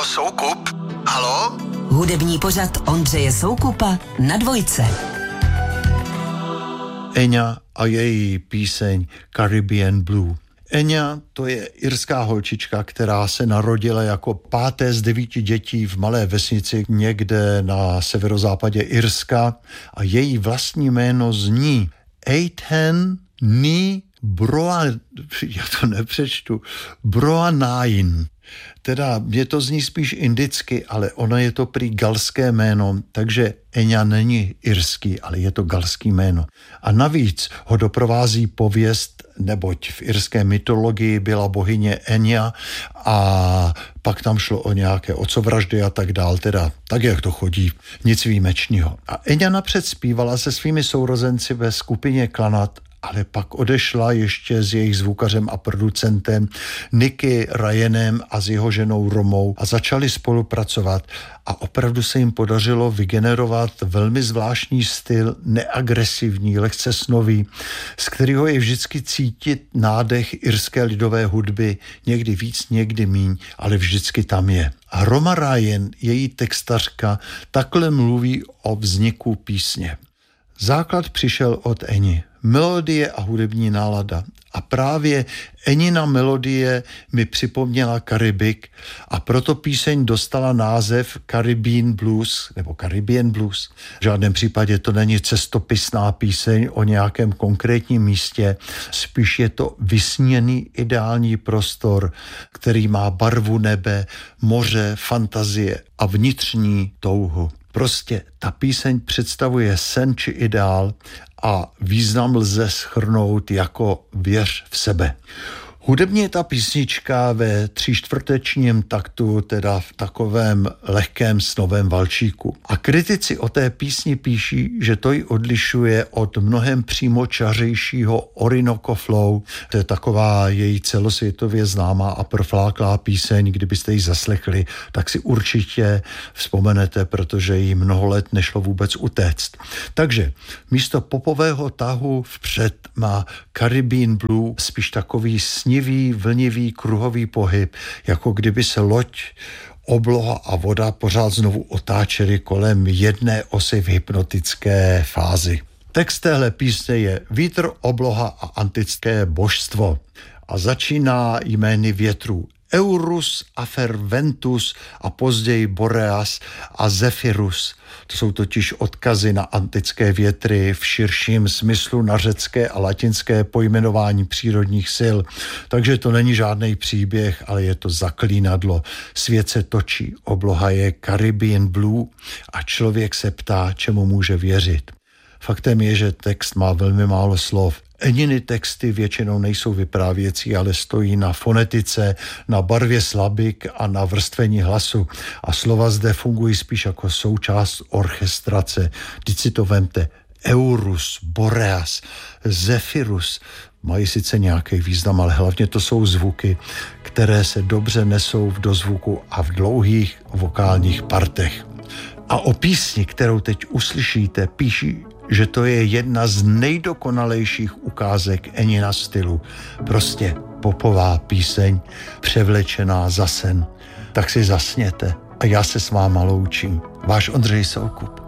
Halo, Soukup? Halo? Hudební pořad Ondřeje Soukupa na Dvojce. Enya a její píseň Caribbean Blue. Enya, to je irská holčička, která se narodila jako 5. z 9 dětí v malé vesnici někde na severozápadě Irska a její vlastní jméno zní Eithne Ní Broa, já to nepřečtu, Broanain. Teda mě to zní spíš indicky, ale ono je to prý galské jméno, takže Enya není irský, ale je to galský jméno. A navíc ho doprovází pověst, neboť v irské mytologii byla bohyně Enya a pak tam šlo o nějaké otcovraždy a tak dál, teda tak, jak to chodí, nic výjimečného. A Enya napřed zpívala se svými sourozenci ve skupině Klanat, ale pak odešla ještě s jejich zvukařem a producentem Nicky Ryanem a s jeho ženou Romou a začali spolupracovat a opravdu se jim podařilo vygenerovat velmi zvláštní styl, neagresivní, lehce snový, z kterého je vždycky cítit nádech irské lidové hudby, někdy víc, někdy míň, ale vždycky tam je. A Roma Ryan, její textařka, takhle mluví o vzniku písně. Základ přišel od Eni. Melodie a hudební nálada. A právě Enina melodie mi připomněla Karibik a proto píseň dostala název Caribbean Blues nebo Caribbean Blues. V žádném případě to není cestopisná píseň o nějakém konkrétním místě, spíš je to vysněný ideální prostor, který má barvu nebe, moře, fantazie a vnitřní touhu. Prostě ta píseň představuje sen či ideál a význam lze shrnout jako věř v sebe. Hudebně je ta písnička ve 3/4 taktu, teda v takovém lehkém snovém valčíku. A kritici o té písni píší, že to ji odlišuje od mnohem přímočařejšího Orinoco Flow. To je taková její celosvětově známá a profláklá píseň. Kdybyste ji zaslechli, tak si určitě vzpomenete, protože jí mnoho let nešlo vůbec utéct. Takže místo popového tahu vpřed má Caribbean Blue spíš takový snivý, vlnivý, kruhový pohyb, jako kdyby se loď, obloha a voda pořád znovu otáčely kolem jedné osy v hypnotické fázi. Text téhle písně je Vítr, obloha a antické božstvo a začíná jmény větrů. Eurus, Aferventus a později Boreas a Zephyrus. To jsou totiž odkazy na antické větry v širším smyslu na řecké a latinské pojmenování přírodních sil. Takže to není žádný příběh, ale je to zaklínadlo. Svět se točí, obloha je Caribbean Blue a člověk se ptá, čemu může věřit. Faktem je, že text má velmi málo slov. Eniny texty většinou nejsou vyprávěcí, ale stojí na fonetice, na barvě slabik a na vrstvení hlasu. A slova zde fungují spíš jako součást orchestrace. Vždyť si to vemte. Eurus, Boreas, Zephyrus mají sice nějaký význam, ale hlavně to jsou zvuky, které se dobře nesou v dozvuku a v dlouhých vokálních partech. A o písni, kterou teď uslyšíte, píší, že to je jedna z nejdokonalejších ukázek Enina stylu. Prostě popová píseň, převlečená za sen. Tak si zasněte a já se s váma loučím. Váš Ondřej Soukup.